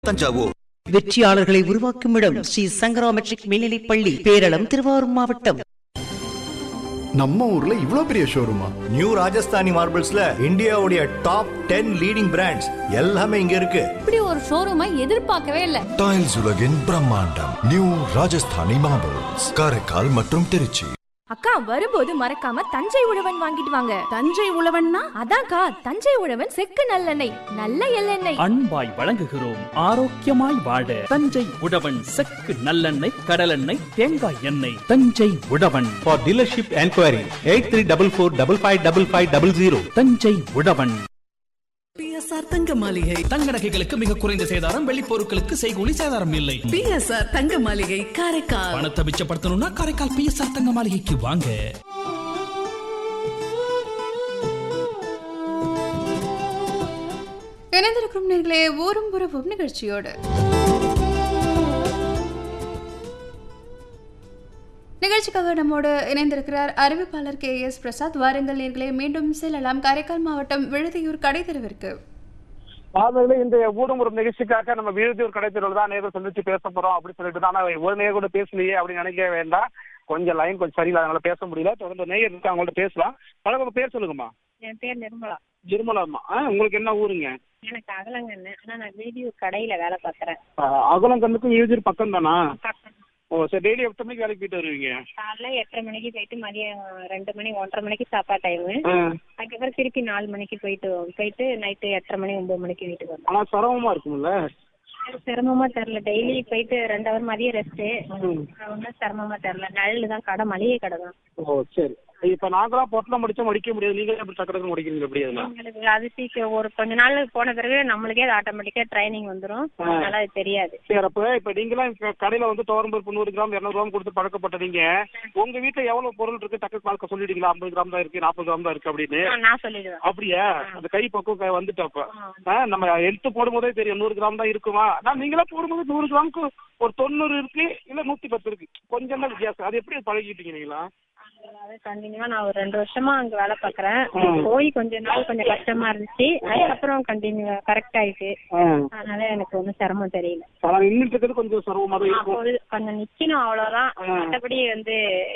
தஞ்சாவூர். வெற்றியாளர்களை உருவாக்கும் இடம் ஸ்ரீ சங்கரா மெட்ரிக் மேல்நிலைப் பள்ளி, பேரளம், திருவாரூர் மாவட்டம். நம்ம ஊர்ல இவ்ளோ பெரிய ஷோரூமா? நியூ ராஜஸ்தானி மார்பிள்ஸ்ல இந்தியாவுடைய டாப் 10 லீடிங் பிராண்ட்ஸ் எல்லாமே இங்க இருக்கு. இப்படி ஒரு ஷோரூமை எதிர்பார்க்கவே இல்ல. டைல்ஸ் உலகின் பிரம்மாண்டம் நியூ ராஜஸ்தானி மார்பிள்ஸ், காரைக்கால் மற்றும் திருச்சி. அக்கா, வரும்போது மறக்காம தஞ்சை உழவன் வாங்கிட்டு வாங்க. தஞ்சை உழவன்னா அதான்க்கா, தஞ்சை உழவன் செக்கு நல்லெண்ணெய், நல்ல எள்ளெண்ணெய். அன்பாய் வழங்குகிறோம், ஆரோக்கியமாய் வாழ தஞ்சை உழவன் செக்கு நல்லெண்ணெய், கடலெண்ணெய், தேங்காய் எண்ணெய். தஞ்சை உழவன். For dealership enquiry 8344555500. Thanjai Uzhavan. PSR தங்க மாளிகை. தங்க நகைகளுக்கு மிக குறைந்த சேதாரம், வெள்ளி பொருட்களுக்கு செய்கூலி சேதாரம் இல்லை. PSR தங்க மாளிகை, காரைக்கால். பணத்தை மிச்சப்படுத்தணும்னா காரைக்கால் PSR தங்க மாளிகைக்கு வாங்க. இணைந்திருக்கும் நேர்களே, ஊரும் புறவும் நிகழ்ச்சியோடு நிகழ்ச்சிக்காக நம்மோடு இணைந்திருக்கிறார் அறிவிப்பாளர் KS பிரசாத். வாருங்கள் நேர்களே, மீண்டும் செல்லலாம் காரைக்கால் மாவட்டம் விழுதியூர் கடை தெருவிற்கு. இந்த ஊரும் ஒரு நிகழ்ச்சிக்காக நம்ம விழுதியூர் கடை தெருவில் தான் நேரம் சந்திச்சு பேச போறோம் அப்படின்னு சொல்லிட்டு தான் ஒரு நேரம் கூட பேசலையே அப்படின்னு நினைக்க வேண்டாம். கொஞ்சம் லைன் கொஞ்சம் சரியில்லை, அதனால பேச முடியல. தொடர்ந்து நேயர் இருக்கு, அவங்கள்ட்ட பேசலாம். பழக்கம் பேர் சொல்லுங்கம்மா. என் பேர் நிர்மலா. நிர்மலாம்மா. உங்களுக்கு என்ன ஊருங்க? எனக்கு அகலங்கண்ணு. ஆனா நான் விழுதியூர் கடையில வேலை பார்க்கறேன். அகலங்கண்ணுக்கும் விழுதியூர் பக்கம் தானா? ஓ சரி. டெய்லி எத்தனை மணிக்கு வேலைக்கு போயிட்டு வருவீங்க? காலைல 8:30 மணிக்கு போயிட்டு மதியம் 2 மணி 1:30 மணிக்கு சாப்பாடு டைமு. அதுக்கப்புறம் திருப்பி 4 மணிக்கு போயிட்டு நைட்டு 8:30 மணி 9 மணிக்கு வீட்டுக்கு வரும். ஆனா சிரமமா இருக்கும்ல? சிரமமா தெரியல. டெய்லி போயிட்டு 2 ஹவர் மதியம் ரெஸ்ட். ஒன்றும் சிரமமா தெரியல. நல்லு தான் கடை, மளிகை கடை தான். ஓ சரி. இப்ப நாங்களா பொட்டலம் முடிச்சா முடிக்க முடியாது, நீங்க எப்படி டக்கு முடிக்கிறீங்க? எப்படி எங்களுக்கு அது சீக்கிரம் ஒரு கொஞ்ச நாள் போன பிறகு நம்மளுக்கே அது ஆட்டோமேட்டிக்கா ட்ரைனிங் வந்துடும். அதனால அது தெரியாது. சரி. அப்ப இப்ப நீங்களாம் கடையில வந்து துவரம்பருப்பு 100 கிராம் 200 கிராம் கொடுத்து பழக்கப்பட்டீங்க. உங்க வீட்டுல எவ்வளவு பொருள் இருக்கு டக்கு பார்க்க சொல்லிட்டீங்களா? 50 கிராம் தான் இருக்கு, 40 கிராம் தான் இருக்கு அப்படின்னு நான் சொல்லிடுவேன். அப்படியா? அந்த கை பக்கம் வந்துட்டப்ப நம்ம எடுத்து போடும் போதே தெரியும் 100 கிராம் தான் இருக்குமா. நான் நீங்களா போடும்போது 100 கிராமுக்கு ஒரு 90 இருக்கு, இல்ல 110 இருக்கு, கொஞ்சம் தான் வித்தியாசம். அது எப்படி பழகிட்டீங்க நீங்களா? கண்டினியூவா நான் ஒரு 2 வருஷமா அங்க வேலை பாக்குறேன். போய் கொஞ்ச நாள் கொஞ்சம் கஷ்டமா இருந்துச்சு. அதுக்கப்புறம் கண்டினியூ கரெக்ட் ஆயிட்டு. அதனால எனக்கு ஒன்றும் சிரமம் தெரியல. கொஞ்சம் சிரமமா கொஞ்சம் நிக்கணும், அவ்வளவுதான். மற்றபடி வந்து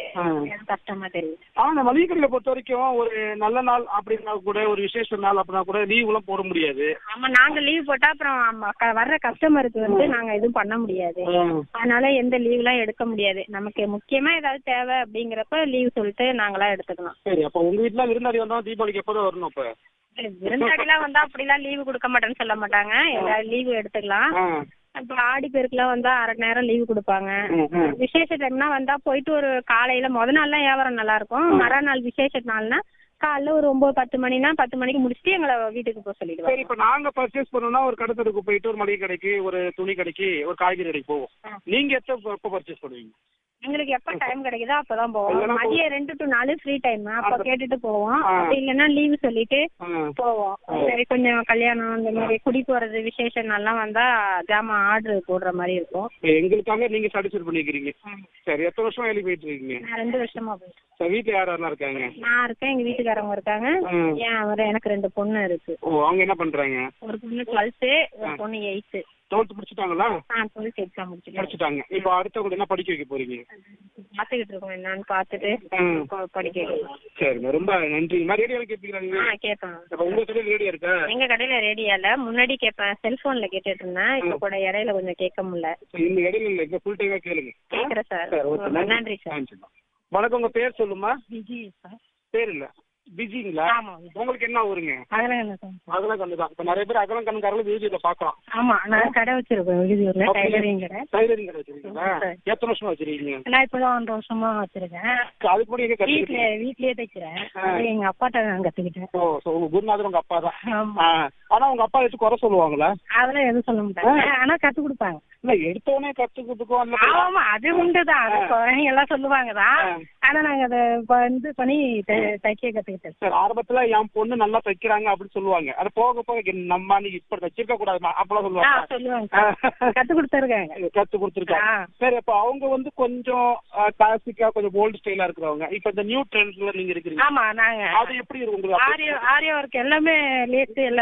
கஷ்டமா தெரியல. ஆனா மளிகை கடையில பொறுத்த வரைக்கும் ஒரு நல்ல நாள் அப்படின்னா கூட, ஒரு விசேஷ நாள் அப்படின்னா கூட லீவ் எல்லாம் போட முடியாது. ஆமா, நாங்க லீவ் போட்டா அப்புறம் வர்ற கஸ்டமருக்கு வந்து நாங்க எதுவும் பண்ண முடியாது. அதனால எந்த லீவ் எல்லாம் எடுக்க முடியாது. நமக்கு முக்கியமா ஏதாவது தேவை அப்படிங்கிறப்ப லீவ் சொல்லிட்டு நாங்களா எடுத்துக்கலாம். சரி. அப்ப உங்க வீட்டுல விருந்தாடி வந்தா தீபாவளிக்கு எப்போதான் வரணும்? அப்ப விருந்தாடி எல்லாம் வந்தா அப்படிலாம் லீவு கொடுக்க மாட்டேன்னு சொல்ல மாட்டாங்க. ஏதாவது லீவு எடுத்துக்கலாம். இப்ப ஆடி பெருக்குலாம் வந்தா அரை நேரம் லீவு கொடுப்பாங்க. விசேஷ டைம்னா வந்தா போயிட்டு ஒரு காலையில முத நாள்லாம் வியாபாரம் நல்லா இருக்கும். மறுநாள் விசேஷ நாள்னா காலைல ஒரு 9-10 மணினா 10 மணிக்கு முடிச்சுட்டு எங்களை வீட்டுக்கு போக சொல்லிடுவோம். சரி. இப்ப நாங்க பர்ச்சேஸ் பண்ணோம்னா ஒரு கடை தெருக்கு போயிட்டு ஒரு மளிகை கடைக்கு, ஒரு துணி கடைக்கு, ஒரு காய்கறி கடைக்கு போவோம். நீங்க எப்ப பர்ச்சேஸ் பண்ணுவீங்க? எங்களுக்கு எப்ப டைம் கிடைக்குதோ அப்பதான் போவோம். மதியம் 2 to 4 ஃப்ரீ டைம். அப்ப கேட்டுட்டு போவோம். அப்படி இல்லைன்னா லீவு சொல்லிட்டு போவோம். சரி, கொஞ்சம் கல்யாணம் இந்த மாதிரி குடி போறது விசேஷ நாள்லாம் வந்தா ஜாமான் ஆர்டர் போடுற மாதிரி இருக்கும். எங்களுக்காக நீங்க சாட்டிஸ்ஃபை பண்ணிக்கிறீங்க. சரி. எத்தனை வருஷமா வேலைக்கு போயிட்டு இருக்கீங்க? நான் 2 வருஷமா போயிட்டு. சரி. வீட்டுல யாரெல்லாம் இருக்காங்க? நான் இருக்கேன், எங்க வீட்டுக்காரங்க இருக்காங்க. எனக்கு 2 பொண்ணு இருக்கு. ஓ, அவங்க என்ன பண்றாங்க? ஒரு பொண்ணு 12th, ஒரு பொண்ணு 8th. 12th முடிச்சுட்டாங்களா? 12th எக்ஸாம் முடிச்சுட்டாங்க. இப்ப அடுத்த கூட என்ன படிக்க வைக்க போறீங்க? பாத்துக்கிட்டு இருக்கோம், என்னன்னு பாத்துட்டு படிக்க வைக்கணும். சரிங்க, ரொம்ப நன்றி. ரேடியோ கேட்பீங்களா? கேட்பேன். உங்க கடையில ரேடியோ இருக்கா? எங்க கடையில ரேடியோ இல்ல. முன்னாடி கேட்பேன், செல்போன்ல கேட்டுட்டு இருந்தேன். இப்ப கூட இடையில கொஞ்சம் கேட்க முடியல. இந்த இடையில இல்ல, இந்த ஃபுல் டைமா கேளுங்க. கேக்குறேன் சார். நன்றி சார். வணக்கம். உங்க பேர் சொல்லுமா? விஜி சார். பேர் இல்ல, பிஜிங்களா? உங்களுக்கு என்ன ஊருங்க? அகலங்கண்ணு தான். இப்ப நிறைய பேர் அகலங்கண்ணுக்காரங்களும் விழுதியூர்ல பாக்கலாம். ஆமா, நான் கடை வச்சிருக்கேன் விழுதியூர்ல. டைலரிங் கடை வச்சிருக்கீங்களா? எத்தனை வருஷமா வச்சிருக்கீங்க? நான் இப்பதான் 1 வருஷமா வச்சிருக்கேன். அதுக்கு முன்னாடி வீட்லயே தைக்கிறேன். எங்க அப்பாட்ட நான் கத்துக்கிட்டேன். உங்க குருநாதர் உங்க அப்பா தான். ஆனா உங்க அப்பா எடுத்து குறை சொல்லுவாங்களா? அதெல்லாம் எதுவும் சொல்ல மாட்டாங்க. ஆனா கத்து கொடுப்பாங்க. இல்ல, எடுத்தோடனே கத்துக்கிறதுக்கும் ஆமா அது உண்டுதான். குறைங்க எல்லாம் சொல்லுவாங்கதான். ஆனா நாங்க அதை வந்து பண்ணி தைக்க கத்துக்கிட்டேன். சார், ஆரம்பத்துல என் பொண்ணு நல்லா தைக்கிறாங்க அப்படின்னு சொல்லுவாங்க. அது போக போக நம்ம இப்ப தைச்சிருக்க கூடாது அப்பெல்லாம் சொல்லுவாங்க. கத்து கொடுத்துருக்காங்க. கத்து கொடுத்துருக்காங்க. சரி. அப்ப அவங்க வந்து கொஞ்சம் கிளாசிக்கா கொஞ்சம் ஓல்டு ஸ்டைலா இருக்கிறவங்க. இப்ப இந்த நியூ ட்ரெண்ட்ஸ்ல நீங்க இருக்கிறீங்க. ஆமா, நாங்க அது எப்படி இருக்கு உங்களுக்கு? ஆரியா ஒர்க் எல்லாமே லேட்டு எல்லாமே வச்சு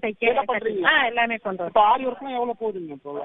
தைக்க பண்றீங்க? எல்லாமே கொண்டு வரோம். இப்போ ஆரி ஒர்க்லாம் எவ்வளவு போகுதுங்க இப்போ?